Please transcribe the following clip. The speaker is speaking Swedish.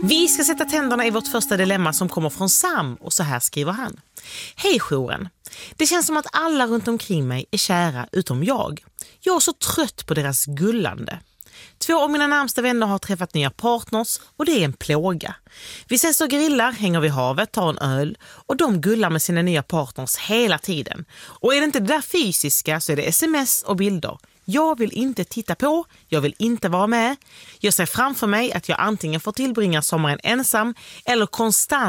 Vi ska sätta tänderna i vårt första dilemma som kommer från Sam, och så här skriver han. Hej jouren. Det känns som att alla runt omkring mig är kära utom jag. Jag är så trött på deras gullande. 2 av mina närmsta vänner har träffat nya partners och det är en plåga. Vi ses och grillar, hänger vid havet, tar en öl och de gullar med sina nya partners hela tiden. Och är det inte det där fysiska så är det sms och bilder. Jag vill inte titta på, jag vill inte vara med. Jag ser framför mig att jag antingen får tillbringa sommaren ensam eller konstant